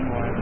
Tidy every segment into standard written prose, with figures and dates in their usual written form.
si muove.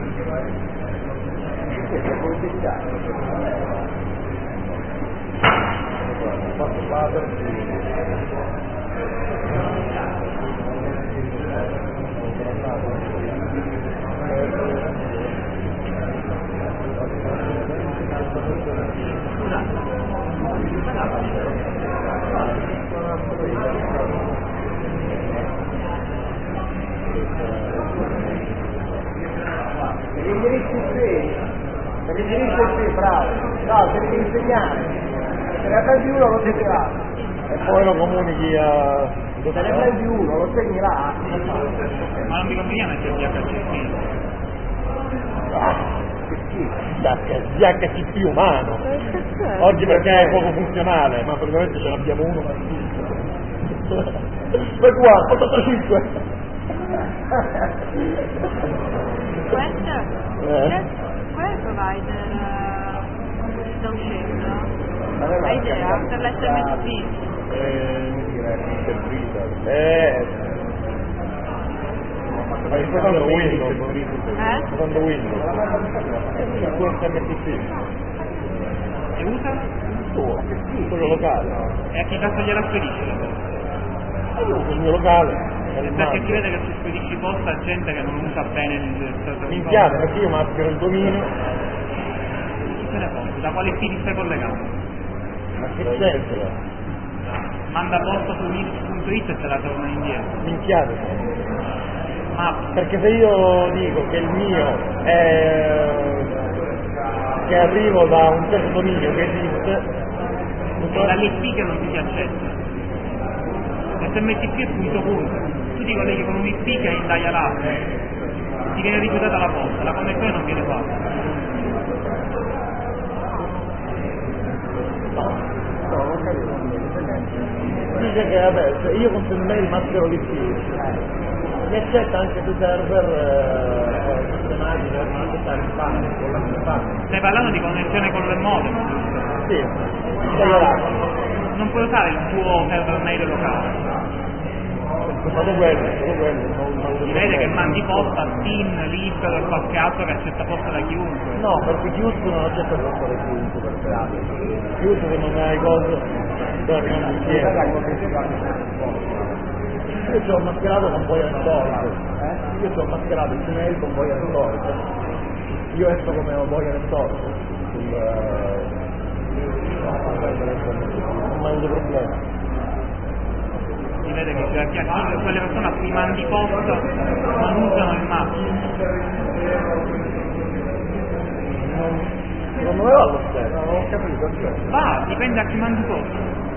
Per l'indirizzo qui, bravo, no, se devi insegnare, se ne prendi uno lo segni là, e poi lo comunichi a... se ne prendi uno lo segni là. Ma non mi conveniva mettere DHCP? DHCP umano, oggi perché è poco funzionale, ma praticamente ce l'abbiamo uno per tutto. Ma qua, 85! Questo? Qual è il provider che sta uscendo? Hai idea? Per l'SMTP? Stai usando Windows? Usando Windows? Questo MTP. E usa? Quello locale. E a chi cazzo gliela spedisce la posta? Io uso il mio locale. Perché si vede che si spedisci posta a gente che non usa bene il minchiate, perché io maschero il dominio. Chi se ne fotte? Da quale fili stai collegando? Ma che c'entra? Manda posta su unix.it e te la torna indietro. Minchiate. Ma perché se io dico che il mio è che arrivo da un certo dominio che esiste, è dall'IP che non ti si accetta. SMTP è punto punto. Tu ti colleghi con un IP che è in dial-up, ti viene rifiutata la posta, la connessione non viene fatta. No, non capito. Dice che vabbè, se io con il mail maschero l'IP, mi accetta anche sui server sistemati che devono accettare il spam, con la spam. Stai parlando di connessione con il modem? Sì, dial-up. Non puoi usare il tuo server mail locale. Solo quello, non Si vede che mandi posta a Steam, libero e qualche altro che accetta posta da chiunque. No, perché chiunque non accetta posta da chiunque per creare. Chiunque se non hai cose da non insieme. Io ci ho mascherato con Boia Storage, io ci ho mascherato il email con Boia Storage. Io esco come Boia Storage. Non ho avuto problemi. Si vede che quelle persone a cui mandi posta non usano il marchio. Secondo me va lo stesso. Non ho capito. Va, dipende a chi mandi posta.